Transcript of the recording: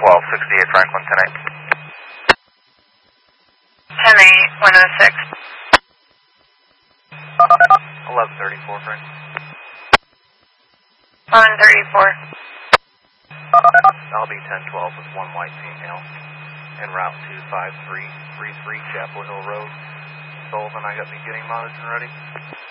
1268 Franklin, 10-8, 106. 1134 Franklin. 134. I'll be 1012 with one white female en route to 5333 Chapel Hill Road. Sullivan, I got beginning monitoring ready.